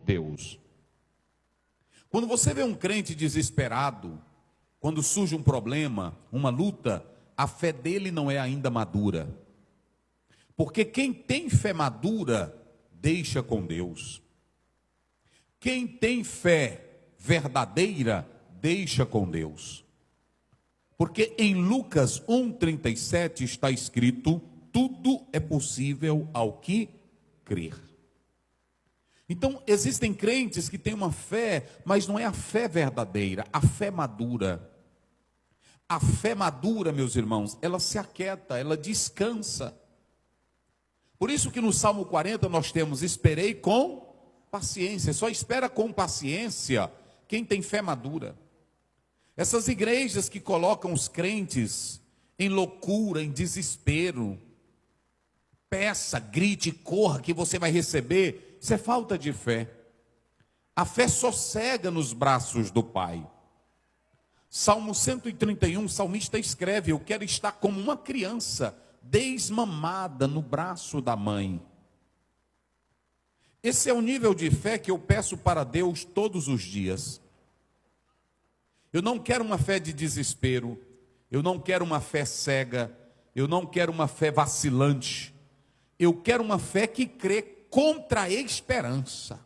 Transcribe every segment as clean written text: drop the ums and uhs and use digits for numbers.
Deus. Quando você vê um crente desesperado, quando surge um problema, uma luta, a fé dele não é ainda madura. Porque quem tem fé madura, deixa com Deus. Quem tem fé verdadeira, deixa com Deus. Porque em Lucas 1,37 está escrito: tudo é possível ao que crer. Então, existem crentes que têm uma fé, mas não é a fé verdadeira, a fé madura. A fé madura, meus irmãos, ela se aquieta, ela descansa. Por isso que no Salmo 40 nós temos: esperei com paciência. Só espera com paciência quem tem fé madura. Essas igrejas que colocam os crentes em loucura, em desespero, peça, grite, corra que você vai receber, isso é falta de fé. A fé sossega nos braços do Pai. Salmo 131, o salmista escreve: eu quero estar como uma criança desmamada no braço da mãe. Esse é o nível de fé que eu peço para Deus todos os dias. Eu não quero uma fé de desespero, eu não quero uma fé cega, eu não quero uma fé vacilante. Eu quero uma fé que crê contra a esperança.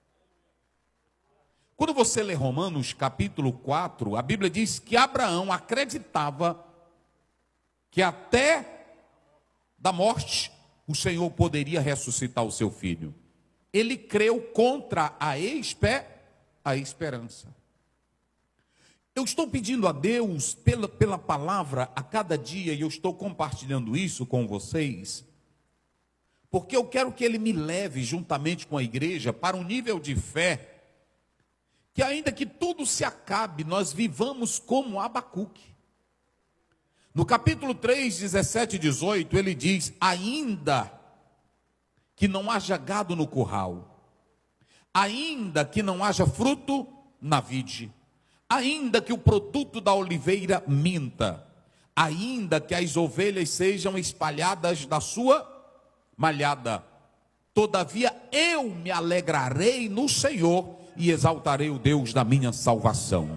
Quando você lê Romanos capítulo 4, a Bíblia diz que Abraão acreditava que até da morte o Senhor poderia ressuscitar o seu filho. Ele creu contra a esperança. Eu estou pedindo a Deus pela palavra a cada dia, e eu estou compartilhando isso com vocês, porque eu quero que Ele me leve juntamente com a igreja para um nível de fé, que ainda que tudo se acabe, nós vivamos como Abacuque. No capítulo 3, 17 e 18, ele diz: ainda que não haja gado no curral, ainda que não haja fruto na vide, ainda que o produto da oliveira minta, ainda que as ovelhas sejam espalhadas da sua malhada, todavia eu me alegrarei no Senhor e exaltarei o Deus da minha salvação.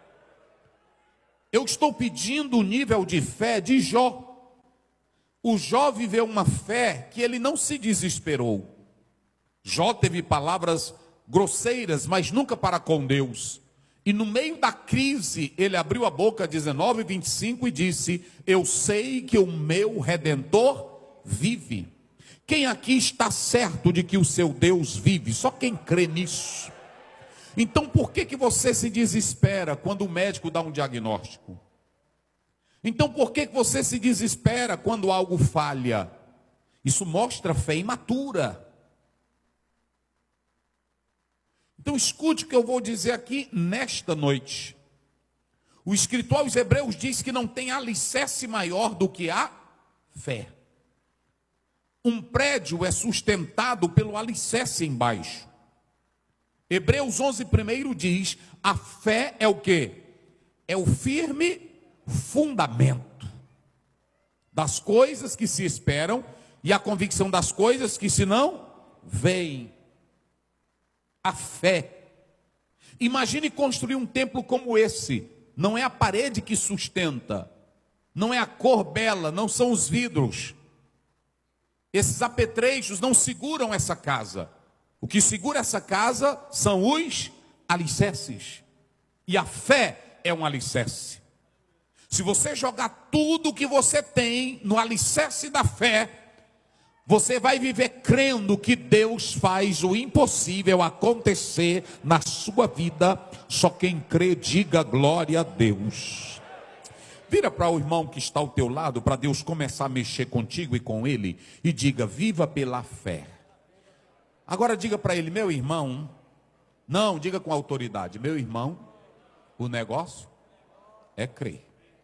Eu estou pedindo o nível de fé de Jó. O Jó viveu uma fé que ele não se desesperou. Jó teve palavras grosseiras, mas nunca para com Deus. E no meio da crise, ele abriu a boca, 19, 25, e disse: eu sei que o meu Redentor vive. Quem aqui está certo de que o seu Deus vive? Só quem crê nisso. Então por que você se desespera quando o médico dá um diagnóstico? Então por que você se desespera quando algo falha? Isso mostra fé imatura. Então escute o que eu vou dizer aqui nesta noite. O escritor aos Hebreus diz que não tem alicerce maior do que a fé. Um prédio é sustentado pelo alicerce embaixo. Hebreus 11:1 diz: a fé é o quê? É o firme fundamento das coisas que se esperam e a convicção das coisas que se não veem. A fé. Imagine construir um templo como esse. Não é a parede que sustenta, não é a cor bela, não são os vidros. Esses apetrechos não seguram essa casa. O que segura essa casa são os alicerces. E a fé é um alicerce. Se você jogar tudo o que você tem no alicerce da fé, você vai viver crendo que Deus faz o impossível acontecer na sua vida. Só quem crê, diga glória a Deus. Vira para o irmão que está ao teu lado, para Deus começar a mexer contigo e com ele, e diga: viva pela fé. Agora diga para ele: meu irmão, não, diga com autoridade: meu irmão, o negócio é crer.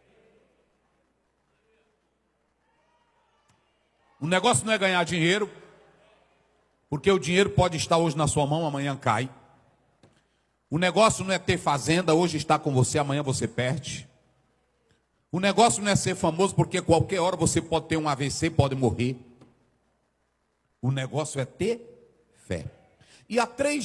O negócio não é ganhar dinheiro, porque o dinheiro pode estar hoje na sua mão, amanhã cai. O negócio não é ter fazenda, hoje está com você, amanhã você perde. O negócio não é ser famoso, porque qualquer hora você pode ter um AVC, pode morrer. O negócio é ter fé. E há 3